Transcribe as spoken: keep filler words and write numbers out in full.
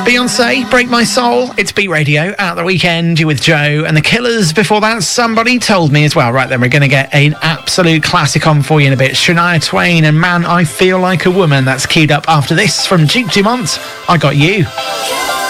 Beyonce, Break My Soul. It's Beat Radio at the weekend. You're with Joe and the Killers. Before that, Somebody Told Me as well. Right then, we're going to get an absolute classic on for you in a bit. Shania Twain and Man, I Feel Like a Woman. That's queued up after this from Duke Dumont. I Got You.